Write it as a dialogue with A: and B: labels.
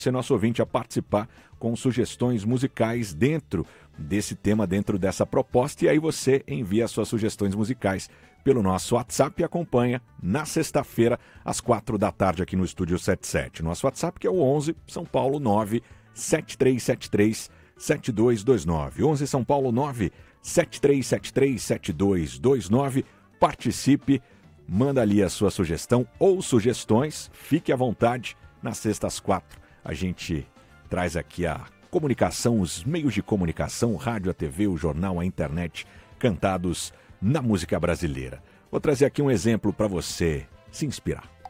A: você, nosso ouvinte, a participar com sugestões musicais dentro desse tema, dentro dessa proposta. E aí você envia as suas sugestões musicais pelo nosso WhatsApp e acompanha na sexta-feira, às 4 da tarde, aqui no Estúdio 77. Nosso WhatsApp que é o 11 São Paulo 9 7373 7229. 11 São Paulo 9 7373 7229. Participe, manda ali a sua sugestão ou sugestões. Fique à vontade. Nas sextas 4, a gente traz aqui a comunicação, os meios de comunicação, o rádio, a TV, o jornal, a internet, cantados na música brasileira. Vou trazer aqui um exemplo para você se inspirar.